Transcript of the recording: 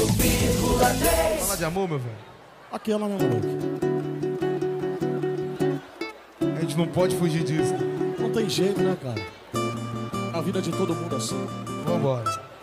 Fala de amor, meu velho. Aquela, né, moleque? A gente não pode fugir disso. Não tem jeito, né, cara? A vida de todo mundo é assim. Vambora.